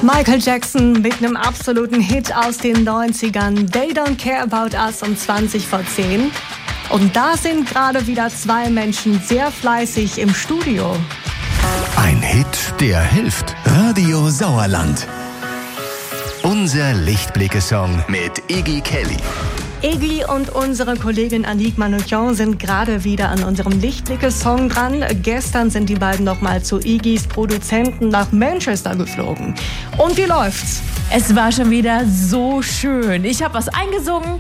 Michael Jackson mit einem absoluten Hit aus den 90ern. They Don't Care About Us um 10:20. Und da sind gerade wieder zwei Menschen sehr fleißig im Studio. Ein Hit, der hilft. Radio Sauerland. Unser Lichtblicke-Song mit Iggy Kelly. Iggy und unsere Kollegin Annick Manouchian sind gerade wieder an unserem Lichtblicke-Song dran. Gestern sind die beiden nochmal zu Iggys Produzenten nach Manchester geflogen. Und wie läuft's? Es war schon wieder so schön. Ich habe was eingesungen